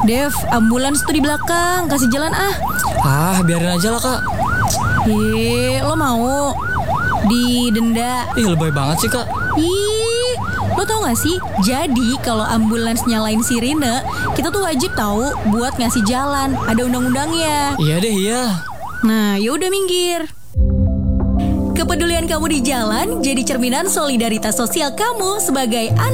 Dev, ambulans tuh di belakang, kasih jalan ah. Ah, biarin aja lah, Kak. Lo mau didenda? Ih, lebay banget sih, Kak. Ih, lo tau gak sih? Jadi kalau ambulans nyalain sirine, kita tuh wajib tahu buat ngasih jalan. Ada undang-undangnya. Iya deh, iya. Nah, yaudah minggir. Kepedulian kamu di jalan jadi cerminan solidaritas sosial kamu sebagai anak